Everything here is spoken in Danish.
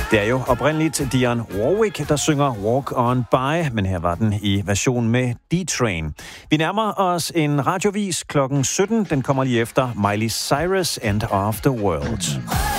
Det er jo oprindeligt Dionne Warwick, der synger Walk On By, men her var den i version med D-Train. Vi nærmer os en radiovis klokken 17. Den kommer lige efter Miley Cyrus, End of the World.